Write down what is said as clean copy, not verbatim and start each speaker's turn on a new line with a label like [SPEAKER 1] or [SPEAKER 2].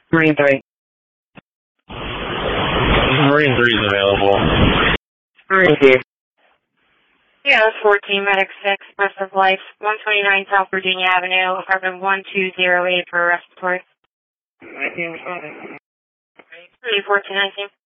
[SPEAKER 1] Marine 3.
[SPEAKER 2] Marine 3 is available.
[SPEAKER 1] Marine 2.
[SPEAKER 3] Yeah, 14, Medic 6, Breath of Life, 129 South Virginia Avenue, apartment 1208 for respiratory.
[SPEAKER 1] 19 responding.
[SPEAKER 3] 1419.